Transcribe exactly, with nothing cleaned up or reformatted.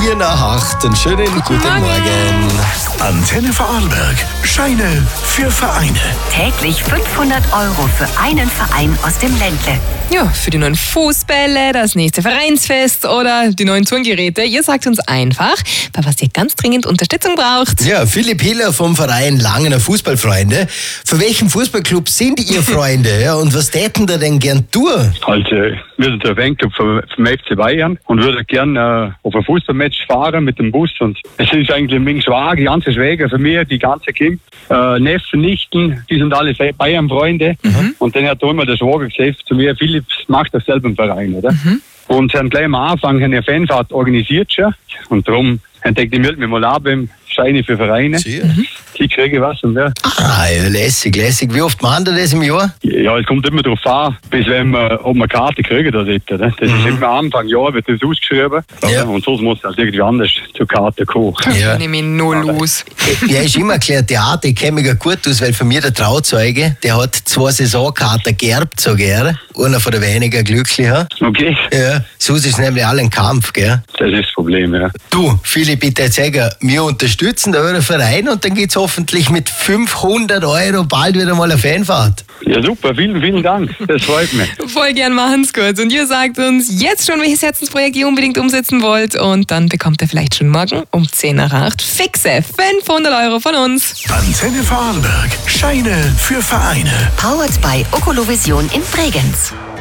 vier nach acht. Einen schönen guten Morgen. Morgen. Antenne Vorarlberg. Scheine für Vereine. Täglich fünfhundert Euro für einen Verein aus dem Ländle. Ja, für die neuen Fußbälle, das nächste Vereinsfest oder die neuen Turngeräte. Ihr sagt uns einfach, bei was ihr ganz dringend Unterstützung braucht. Ja, Philipp Hiller vom Verein Langener Fußballfreunde. Für welchen Fußballclub sind ihr Freunde? Ja, und was täten da denn gern tun? Also, wir sind der Fanclub vom, vom F C Bayern und würde gerne äh, auf ein Fußballmatch fahren mit dem Bus. Und es ist eigentlich ein wenig schwach, die ganze Schwäger für mich, die ganze Kind, äh, Neffen, Nichten, die sind alle Bayern-Freunde. Mhm. Und dann hat immer der Schwager gesagt zu mir, Philipp, macht das selber im Verein, oder? Mhm. Und sie haben gleich am Anfang eine Fanfahrt organisiert schon. Und darum denke ich, ich melde mich mal ab beim Scheine für Vereine. Mhm. Ich kriege was und ja. Ah, ja, lässig, lässig. Wie oft machen wir das im Jahr? Ja, es kommt immer darauf an, bis wenn man, ob man Karte kriegen oder nicht. Oder? Das mhm. ist immer Anfang Jahr, wird das ausgeschrieben. Ja. Und sonst muss das irgendwie anders zur Karte kommen. Ja. Ich nehme ihn null aus. Ja, ist immer klar, Theater, ich kenne mich ja gut aus, weil von mir der Trauzeuge, der hat zwei Saisonkarten geerbt, so gern. Einer von der weniger Glücklichen. Okay. Ja, sonst ist nämlich alle ein Kampf, gell? Das ist das Problem, ja. Du, Philipp, bitte sag, wir unterstützen da euren Verein und dann geht's hoffentlich mit fünfhundert Euro bald wieder mal eine Fanfahrt. Ja, super, vielen, vielen Dank. Das freut mich. Voll gern machen's gut. Und ihr sagt uns jetzt schon, welches Herzensprojekt ihr unbedingt umsetzen wollt. Und dann bekommt ihr vielleicht schon morgen um zehn nach acht fixe fünfhundert Euro von uns. Antenne Vorarlberg. Scheine für Vereine. Powered by Okolovision in Bregenz.